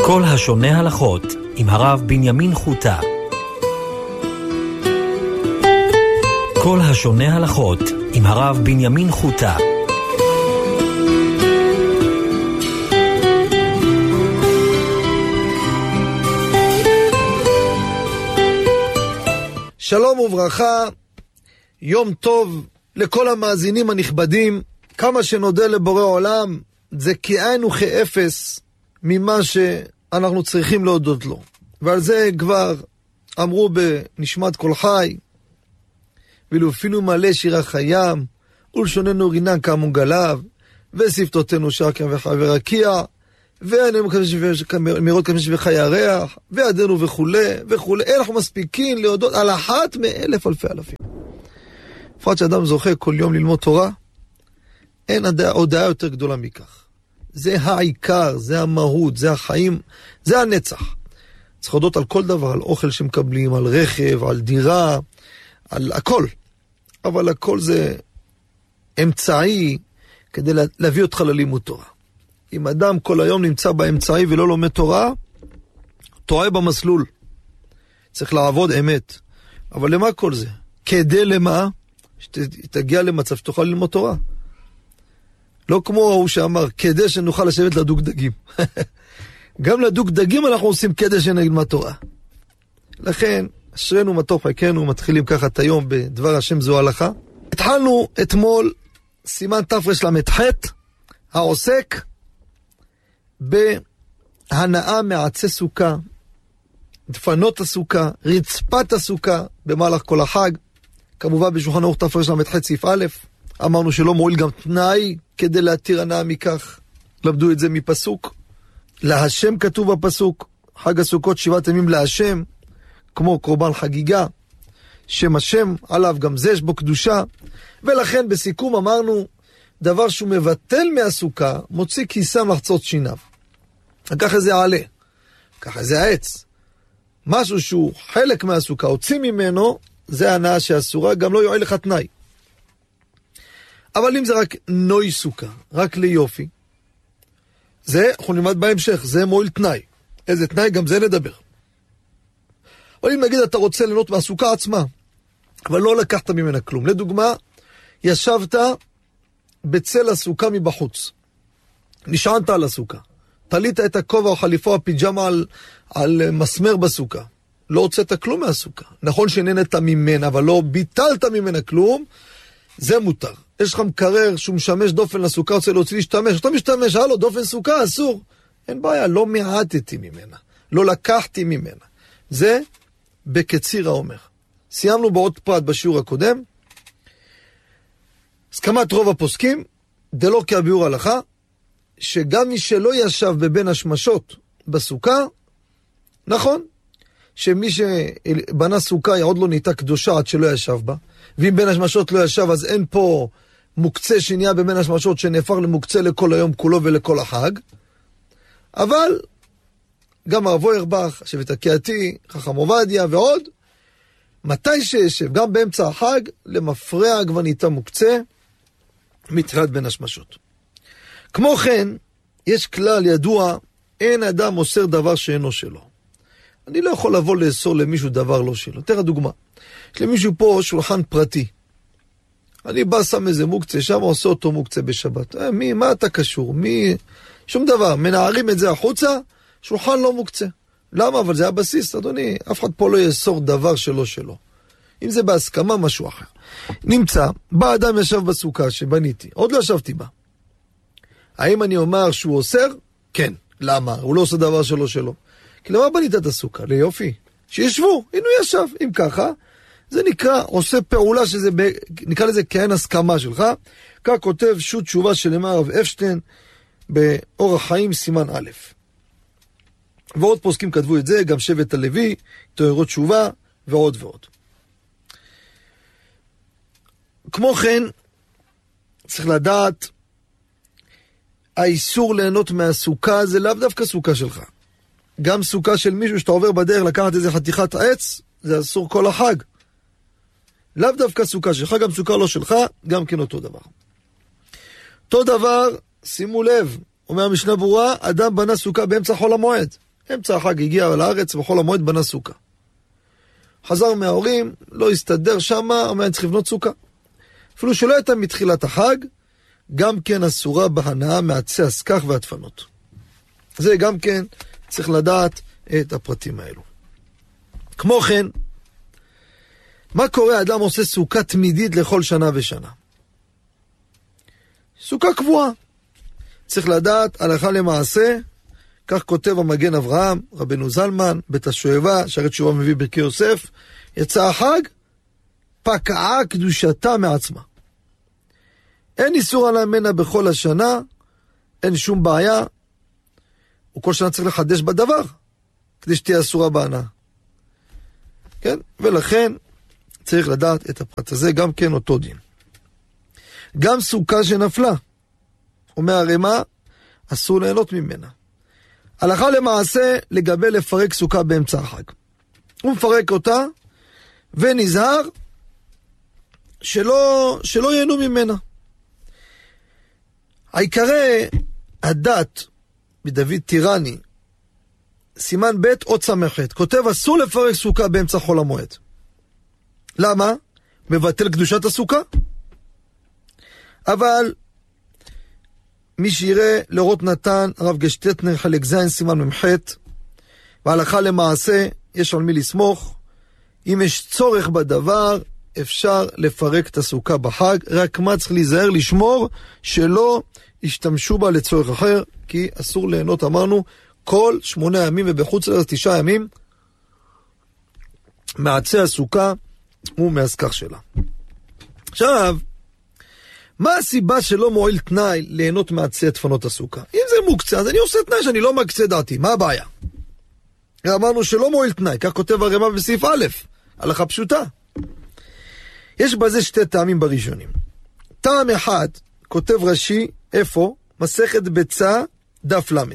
כל השונה הלכות עם הרב בנימין חוטה. כל השונה הלכות עם הרב בנימין חוטה. שלום וברכה, יום טוב לכל המאזינים הנכבדים. כמה שנודה לבורא עולם, זה כאין וכאפס ממה שאנחנו צריכים להודות לו. ועל זה כבר אמרו בנשמת כל חי, ולאפינו מלא שירה חיים, ולשוננו רינן כאמון גליו, ושפתותינו שרקם וחבר רקיע, ואמירות כמשש וחי הריח, ועדנו וכולי וכולי. אנחנו מספיקים להודות על אחת מאלף אלפי אלפים. בפרט שאדם זוכה כל יום ללמוד תורה, אין הודעה יותר גדולה מכך. זה העיקר, זה המהות, זה החיים, זה הנצח. צריך להודות על כל דבר, על אוכל שמקבלים, על רכב, על דירה, על הכל. אבל הכל זה אמצעי כדי להביא אותך ללימוד תורה. אם אדם כל היום נמצא באמצעי ולא לומד תורה, טועה במסלול. צריך לעבוד אמת. אבל למה כל זה? כדי למה? שתגיע למצב שתוכל ללמוד תורה. לא כמו הוא שאמר, כדי שנוכל לשבת לדוג דגים. גם לדוג דגים אנחנו עושים כדי שנלמד תורה. לכן, אשרנו מה טוב חלקנו, מתחילים ככה את היום בדבר השם זו הלכה. התחלנו אתמול סימן תרל"ח, העוסק בהנאה מעצי סוכה, דפנות הסוכה, רצפת הסוכה במהלך כל החג. כמובן בשולחן ערוך תרל"ח סעיף א', אמרנו שלא מועיל גם תנאי כדי להתיר הנאה מכך. למדו את זה מפסוק. להשם כתוב בפסוק, חג הסוכות 7 ימים להשם, כמו קורבן חגיגה, שם השם עליו, גם זה יש בו קדושה. ולכן בסיכום אמרנו, דבר שהוא מבטל מהסוכה, מוציא כיסם לחצות שיניו. ככה זה עלה, ככה זה העץ. משהו שהוא חלק מהסוכה, הוציא ממנו, זה הנאה שאסורה, גם לא יועיל לך תנאי. אבל אם זה רק נוי סוכה, רק ליופי, זה, אנחנו נלמד בהמשך, זה מועיל תנאי. איזה תנאי? גם זה נדבר. אבל אם נגיד אתה רוצה ליהנות מהסוכה עצמה, אבל לא לקחת ממנה כלום. לדוגמה, ישבת בצל הסוכה מבחוץ. נשענת על הסוכה. תלית את הכובע או חליפה או פיג'מה על מסמר בסוכה. לא הוצאת כלום מהסוכה. נכון שנהנית ממנה, אבל לא ביטלת ממנה כלום, זה מותר. יש לך מקרר שהוא משמש דופן לסוכה, רוצה להוציא להשתמש, אתה משתמש, הלו, דופן סוכה, אסור. אין בעיה, לא מעטתי ממנה, לא לקחתי ממנה. זה בקציר האומר. סיימנו בעוד פרט בשיעור הקודם. הסכמת רוב הפוסקים, דלא כביאור הלכה, שגם מי שלא ישב בבין השמשות בסוכה, נכון, שמי שבנה סוכה עוד לא נהייתה קדושה עד שלא ישב בה, ואם בין השמשות לא ישב, אז אין פה מוקצה שנהיה בבין השמשות שנהפך למוקצה לכל היום כולו ולכל החג. אבל גם הרב אוירבך, שבט הקהתי, חכם עובדיה ועוד, מתי שישב, גם באמצע החג, למפרע כבר נהייתה מוקצה מתחילת בין השמשות. כמו כן, יש כלל ידוע, אין אדם אוסר דבר שאינו שלו. אני לא יכול לבוא לאסור למישהו דבר לא שלו. תראה דוגמה. יש למישהו פה שולחן פרטי. אני בא שם איזה מוקצה, שם עושה אותו מוקצה בשבת. מה אתה קשור? שום דבר. מנערים את זה החוצה, שולחן לא מוקצה. למה? אבל זה הבסיס, אדוני. אף אחד פה לא יאסור דבר שלו שלו. אם זה בהסכמה, משהו אחר. נמצא, בא אדם ישב בסוכה שבניתי. עוד לא ישבתי בה. האם אני אומר שהוא אוסר? כן. למה? הוא לא עושה דבר שלו. כי למה בנית את הסוכה? ליופי. שישבו, הנה הוא ישב. אם ככה, זה נקרא, עושה פעולה שזה, נקרא לזה כאין הסכמה שלך. כך כותב שו"ת תשובה של הרב אפשטיין, באורח חיים סימן א'. ועוד פוסקים כתבו את זה, גם שבט הלוי, תוארות תשובה, ועוד ועוד. כמו כן, צריך לדעת, האיסור ליהנות מהסוכה זה לאו דווקא סוכה שלך. גם סוכה של מישהו שאתה עובר בדרך לקחת איזה חתיכת עץ, זה אסור כל החג. לאו דווקא סוכה שלך, גם סוכה לא שלך, גם כן אותו דבר. אותו דבר, שימו לב, אומר המשנה ברורה, אדם בנה סוכה באמצע חול המועד. אמצע החג הגיע לארץ, בכל המועד בנה סוכה. חזר מההורים, לא הסתדר שמה, אומר, אני צריך לבנות סוכה. אפילו שלא הייתה מתחילת החג, גם כן אסורה בהנאה מעצי הסכך והדפנות. זה גם כן צריך לדעת את הפרטים האלו. כמו כן, מה קורה? אדם עושה סוכה תמידית לכל שנה ושנה. סוכה קבועה. צריך לדעת הלכה למעשה, כך כותב המגן אברהם, רבנו זלמן, בית השואבה, שערי תשובה מביא ברכי יוסף, יצא החג, פקעה קדושתה מעצמה. אין איסור עליה ממנה בכל השנה, אין שום בעיה, וכל שנה צריך לחדש בדבר, כדי שתהיה אסורה בהנאה. כן? ולכן צריך לדעת את הפרט הזה, גם כן אותו דין. גם סוכה שנפלה, אומר הרמ"א, אסור ליהנות ממנה. הלכה למעשה לגבי לפרק סוכה באמצע החג. הוא מפרק אותה, ונזהר שלא ייהנו ממנה. העיקרי הדת בדוד טירני, סימן ב' עוד סמכת, כותב אסור לפרק סוכה באמצע חול המועד. למה? מבטל קדושת הסוכה. אבל מי שיראה לראות נתן, הרב גשטטנר חלק זין סימן ממחת, והלכה למעשה יש על מי לסמוך. אם יש צורך בדבר, אפשר לפרק את הסוכה בחג, רק מה צריך להיזהר לשמור שלא ישתמשו בה לצורך אחר, כי אסור ליהנות, אמרנו, כל 8 ימים ובחוץ לארץ 9 ימים מעצי הסוכה ומהסכך שלה. עכשיו, מה הסיבה שלא מועיל תנאי ליהנות מעצי הדפנות הסוכה? אם זה מוקצה, אז אני עושה תנאי שאני לא מקצה דעתי, מה הבעיה? אמרנו שלא מועיל תנאי, כך כותב הרמ"א בסעיף א', הלכה פשוטה. יש בזה 2 טעמים בראשונים. טעם אחד, כותב רש"י, איפה? מסכת ביצה, דף למד.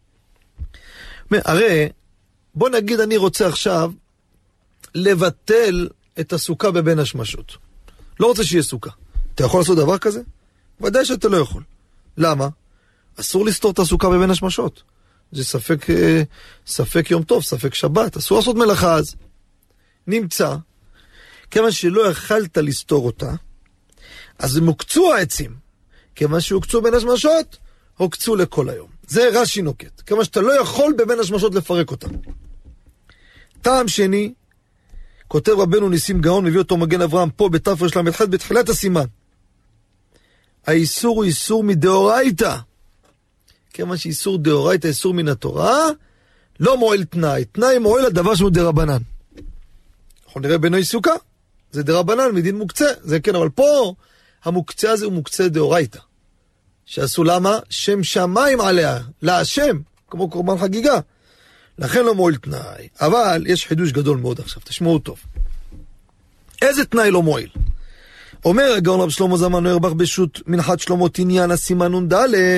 הרי, בוא נגיד אני רוצה עכשיו לבטל את הסוכה בבין השמשות. לא רוצה שיהיה סוכה. אתה יכול לעשות דבר כזה? ודאי שאתה לא יכול. למה? אסור לסתור את הסוכה בבין השמשות. זה ספק יום טוב, ספק שבת. אסור לעשות מלאכה אז. נמצא, כיוון שלא יכלת לסתור אותה, אז הם הוקצו העצים. כיוון שהוקצו בין השמשות, הוקצו לכל היום. זה רש"י נוקט. כיוון שאתה לא יכול בבין השמשות לפרק אותה. טעם שני, כותב רבנו ניסים גאון, מביא אותו מגן אברהם פה בתרל"ח בתחילת הסימן. האיסור הוא איסור מדאורייתא. כיוון שאיסור דאורייתא, איסור מן התורה, לא מועיל תנאי. תנאי מועיל לדבר שהוא דרבנן. אנחנו נראה בנוי סוכה. זה דרבנן, מדין מוקצה. זה כן, אבל פה המוקצה הזה הוא מוקצה דאורייתא. שעשו למה? שם שמיים עליה, להשם, כמו קורבן חגיגה. לכן לא מועיל תנאי. אבל יש חידוש גדול מאוד עכשיו, תשמעו טוב. איזה תנאי לא מועיל? אומר הגאון רב שלמה זלמן אוירבך בשו"ת מנחת שלמה תניין הסימן נ"ד,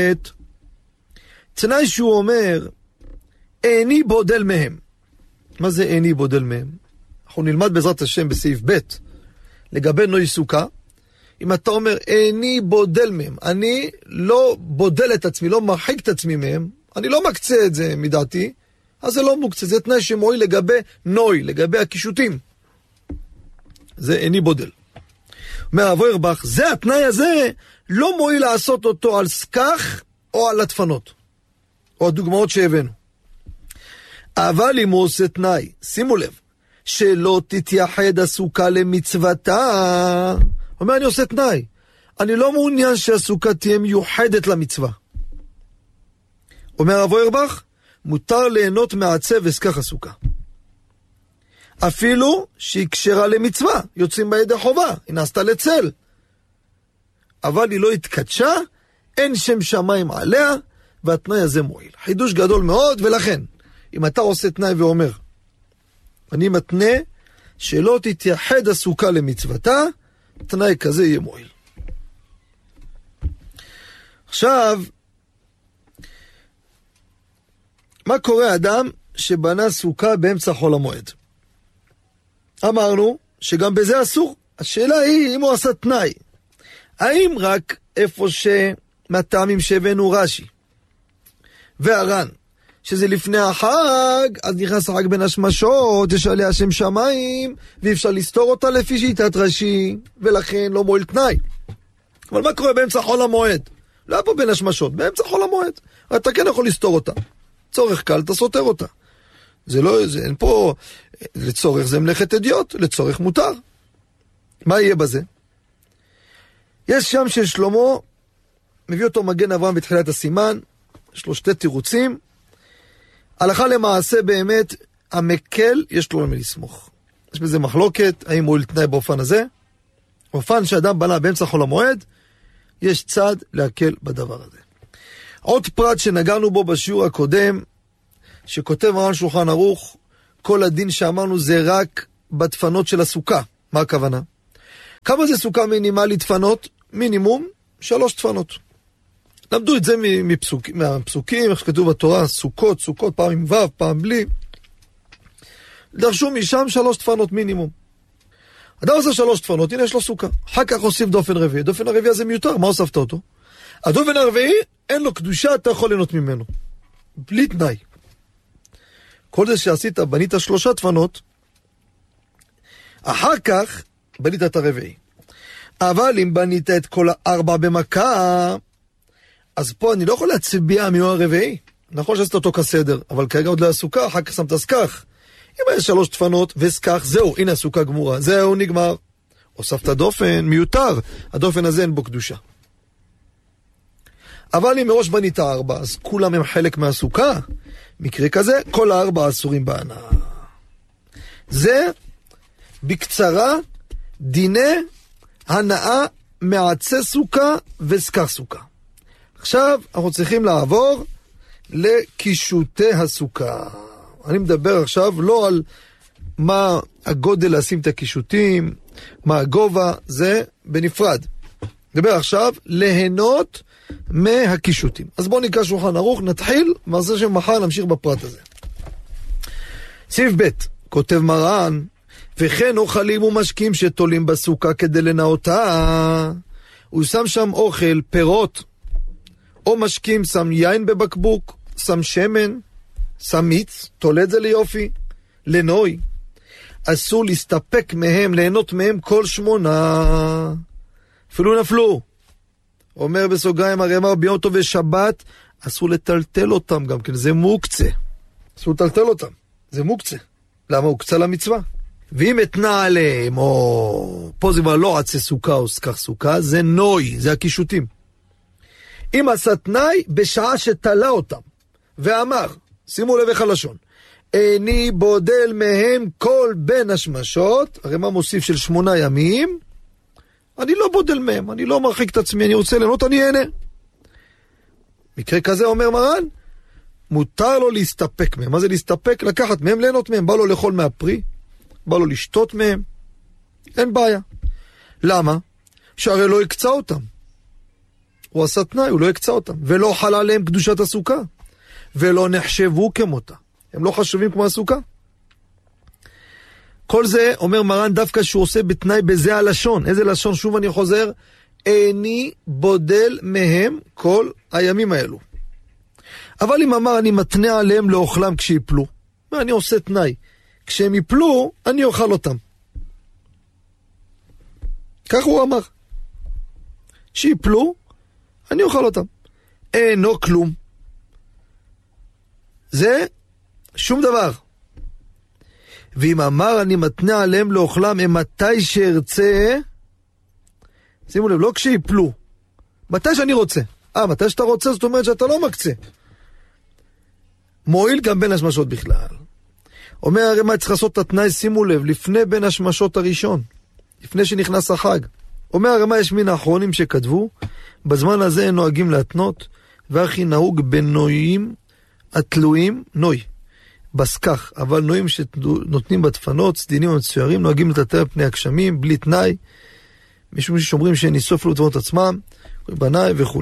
תנאי שהוא אומר, איני בודל מהם. מה זה איני בודל מהם? אנחנו נלמד בעזרת השם בסעיף ב' לגבי נוי סוכה. אם אתה אומר, איני בודל מהם, אני לא בודל את עצמי, לא מרחיק את עצמי מהם, אני לא מקצה את זה מדעתי, אז זה לא מוקצה, זה תנאי שמועיל לגבי נוי, לגבי הקישוטים. זה איני בודל. אומר הרב אוירבך, זה התנאי הזה, לא מועיל לעשות אותו על סכך או על הדפנות, או הדוגמאות שהבאנו. אבל אם הוא עושה תנאי, שימו לב, שלא תתייחד הסוכה למצוותה, אומר, אני עושה תנאי. אני לא מעוניין שהסוכה תהיה מיוחדת למצווה. אומר הרב אוירבך, מותר ליהנות מעצי וסכך הסוכה. אפילו שהיא קשרה למצווה, יוצאים בה ידי חובה, היא נעשתה לצל. אבל היא לא התקדשה, אין שם שמיים עליה, והתנאי הזה מועיל. חידוש גדול מאוד, ולכן, אם אתה עושה תנאי ואומר, אני מתנה שלא תתייחד הסוכה למצוותה, תנאי כזה יהיה מועיל. עכשיו, מה קורה אדם שבנה סוכה באמצע חול המועד? אמרנו שגם בזה אסור. השאלה היא אם הוא עשה תנאי. האם רק איפה מהטעמים שהבאנו רש"י והר"ן, שזה לפני החג, אז נכנס החג בין השמשות, יש עליה שם שמיים, ואי אפשר לסתור אותה לפי שיטת רש"י, ולכן לא מועיל תנאי. אבל מה קורה באמצע חול המועד? לא פה בין השמשות, באמצע חול המועד. אתה כן יכול לסתור אותה. צורך קל, אתה סותר אותה. זה לא, זה, אין פה, לצורך זה מלאכת אדיוט, לצורך מותר. מה יהיה בזה? יש שם של שלמה, מביא אותו מגן אברהם בתחילת הסימן, יש לו שתי תירוצים, הלכה למעשה באמת, המקל יש לו למי לסמוך. יש בזה מחלוקת, האם הוא לתנאי באופן הזה, אופן שאדם בנה באמצע חול המועד, יש צד להקל בדבר הזה. עוד פרט שנגענו בו בשיעור הקודם, שכותב מרן שולחן ערוך, כל הדין שאמרנו זה רק בדפנות של הסוכה. מה הכוונה? כמה זה סוכה מינימלית דפנות? מינימום 3 דפנות. למדו את זה מהפסוקים, איך שכתוב בתורה, סוכות, פעם עם ו', פעם בלי. דרשו משם 3 דפנות מינימום. אדם עושה 3 דפנות, הנה יש לו סוכה. אחר כך הוסיף דופן רביעי. דופן הרביעי הזה מיותר, מה הוספת אותו? הדופן הרביעי, אין לו קדושה, אתה יכול ליהנות ממנו. בלי תנאי. כל זה שעשית, בנית 3 דפנות, אחר כך בנית את הרביעי. אבל אם בנית את כל 4 במכה, אז פה אני לא יכול להצביע מיהו הרביעי. נכון שעשית אותו כסדר, אבל כרגע עוד לא הסוכה, אחר כך שמת סכך. אם היה 3 דפנות וסכך, זהו, הנה הסוכה גמורה, זהו, נגמר. הוספת דופן, מיותר, הדופן הזה אין בו קדושה. אבל אם מראש בנית 4, אז כולם הם חלק מהסוכה. מקרה כזה, כל 4 אסורים בהנאה. זה בקצרה דיני הנאה מעצי סוכה וסכך סוכה. עכשיו אנחנו צריכים לעבור לקישוטי הסוכה. אני מדבר עכשיו לא על מה הגודל לשים את הקישוטים, מה הגובה, זה בנפרד. מדבר עכשיו ליהנות מהקישוטים. אז בואו נקרא שולחן ערוך, נתחיל, ועשה שמחר נמשיך בפרט הזה. סעיף ב' כותב מרן, וכן אוכלים ומשקים שתולים בסוכה כדי לנאותה. הוא שם שם אוכל, פירות, או משקים, שם יין בבקבוק, שם שמן, שם מיץ, תולה את זה ליופי, לנוי. אסור להסתפק מהם, ליהנות מהם כל 8. אפילו נפלו. אומר בסוגריים, הרי אמר ביום טוב ושבת, אסור לטלטל אותם גם כן, זה מוקצה. אסור לטלטל אותם, זה מוקצה. למה? הוא קצה למצווה. ואם התנה עליהם, או פה זה כבר לא עצי סוכה או סכך סוכה, זה נוי, זה הקישוטים. אם עשה תנאי, בשעה שתלה אותם, ואמר, שימו לב איך הלשון, איני בודל מהם כל בין השמשות, הרי מה מוסיף של 8 ימים, אני לא בודל מהם, אני לא מרחיק את עצמי, אני רוצה ליהנות, אני אהנה. מקרה כזה אומר מרן, מותר לו להסתפק מהם. מה זה להסתפק? לקחת מהם, ליהנות מהם. בא לו לאכול מהפרי, בא לו לשתות מהם, אין בעיה. למה? שהרי לא יקצה אותם. הוא עשה תנאי, הוא לא יקצה אותם. ולא חלה עליהם קדושת הסוכה. ולא נחשבו כמותה. הם לא חשובים כמו הסוכה. כל זה אומר מרן דווקא שהוא עושה בתנאי בזה הלשון. איזה לשון? שוב אני חוזר. איני בודל מהם כל הימים האלו. אבל אם אמר אני מתנה עליהם לאוכלם כשיפלו. אני עושה תנאי. כשהם יפלו, אני אוכל אותם. כך הוא אמר. שיפלו, אני אוכל אותם. אינו כלום. זה שום דבר. ואם אמר אני מתנה עליהם לאוכלם, הם מתי שארצה, שימו לב, לא כשיפלו. מתי שאני רוצה. מתי שאתה רוצה, זאת אומרת שאתה לא מקצה. מועיל גם בין השמשות בכלל. אומר הרי מה צריך לעשות את התנאי, שימו לב, לפני בין השמשות הראשון, לפני שנכנס החג. אומר הרי מה יש מן האחרונים שכתבו, בזמן הזה הם נוהגים להתנות, והכי נהוג בנויים התלויים, נוי, בסכך, אבל נויים שנותנים בדפנות, סדינים המצוירים, נוהגים לטטר פני הגשמים, בלי תנאי, משום ששומרים שניסוף לדפנות עצמם, בנאי וכו'.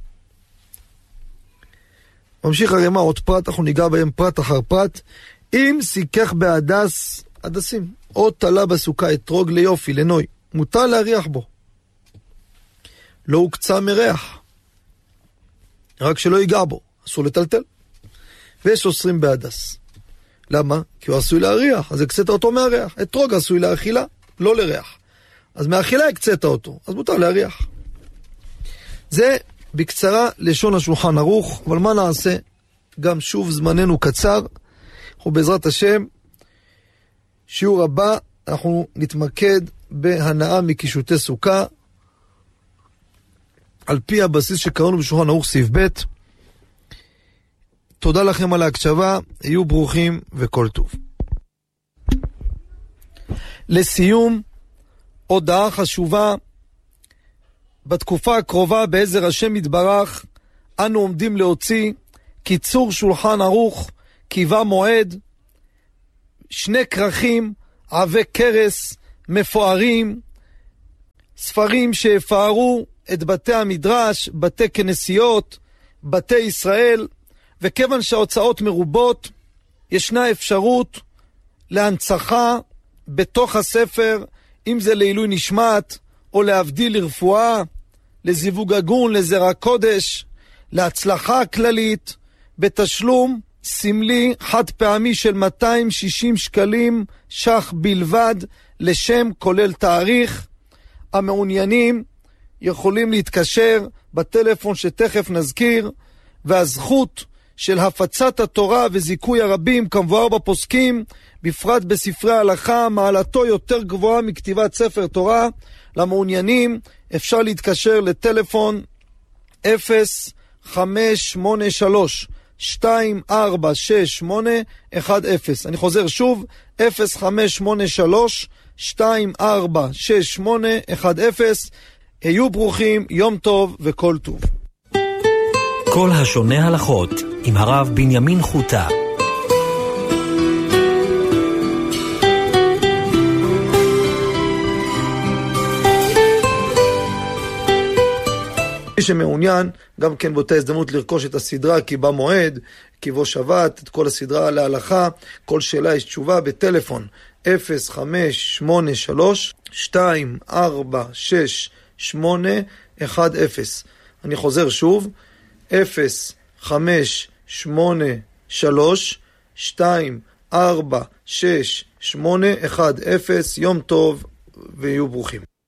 ממשיך הרי מה עוד פרט, אנחנו ניגע בהם פרט אחר פרט, אם סיכך בהדס, הדסים, או תלה בסוכה אתרוג ליופי, לנוי, מותר להריח בו. לא הוקצה מריח, רק שלא ייגע בו, אסור לטלטל. ויש אוסרים בהדס. למה? כי הוא עשוי להריח, אז הקצת אותו מהריח. אתרוג עשוי להאכילה, לא לריח. אז מהאכילה הקצת אותו, אז מותר להריח. זה בקצרה לשון השולחן ערוך, אבל מה נעשה? גם שוב זמננו קצר, ובעזרת השם, שיעור הבא, אנחנו נתמקד בהנאה מקישוטי סוכה, על פי הבסיס שקראנו בשולחן ערוך סעיף ב'. תודה לכם על ההקשבה, היו ברוכים וכל טוב. לסיום, הודעה חשובה, בתקופה הקרובה בעזר השם יתברך, אנו עומדים להוציא קיצור שולחן ערוך, קיבה מועד, 2 כרכים, עבי קרס, מפוארים, ספרים שיפארו את בתי המדרש, בתי כנסיות, בתי ישראל, וכיוון שההוצאות מרובות, ישנה אפשרות להנצחה בתוך הספר, אם זה לעילוי נשמת, או להבדיל לרפואה, לזיווג הגון, לזרע קודש, להצלחה כללית, בתשלום סמלי חד פעמי של 260 שקלים שח בלבד, לשם כולל תאריך. המעוניינים יכולים להתקשר בטלפון שתכף נזכיר, והזכות של הפצת התורה וזיכוי הרבים כמבואר בפוסקים, בפרט בספרי ההלכה, מעלתו יותר גבוהה מכתיבת ספר תורה. למעוניינים אפשר להתקשר לטלפון 0583-246810. אני חוזר שוב, 0583-246810. היו ברוכים, יום טוב וכל טוב. כל השונה הלכות עם הרב בנימין חוטה. מי שמעוניין, גם כן באותה הזדמנות לרכוש את הסדרה קיבה מועד, קיבו שבת, את כל הסדרה להלכה, כל שאלה יש תשובה בטלפון 0583-246810. אני חוזר שוב, 0583-246810. יום טוב ויהיו ברוכים.